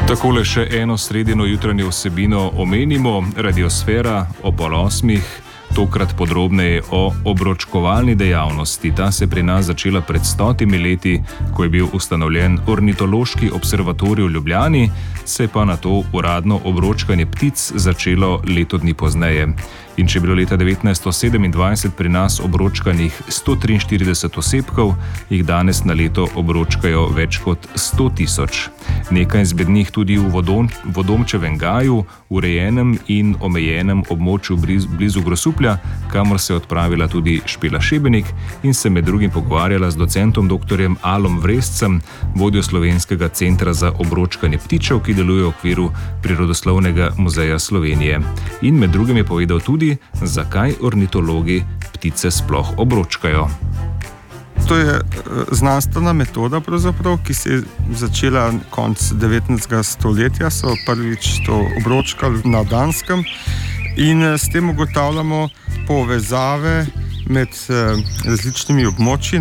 Takole še eno sredino jutranjo vsebino omenimo. Radiosfera ob 8. Tokrat podrobneje o obročkovalni dejavnosti. Ta se pri nas začela pred 100 leti, ko je bil ustanovljen Ornitološki observatorij v Ljubljani, se je pa na to uradno obročkanje ptic začelo leto dni pozneje. In če je bilo leta 1927 pri nas obročkanih 143 osebkov, jih danes na leto obročkajo več kot 100 000. Nekaj izmed njih tudi v Vodomčevem gaju, urejenem in omejenem območju blizu Grosuplja, kamor se je odpravila tudi Špela Šebenik in se med drugim pogovarjala z docentom dr. Alom Vrescem, vodjo Slovenskega centra za obročkanje ptičev, ki deluje v okviru Prirodoslovnega muzeja Slovenije. In med drugim je povedal tudi, zakaj ornitologi ptice sploh obročkajo. To je znanstvena metoda, ki se je začela konec 19. stoletja, so prvič to obročkali na Danskem in s tem ugotavljamo povezave med različnimi območji.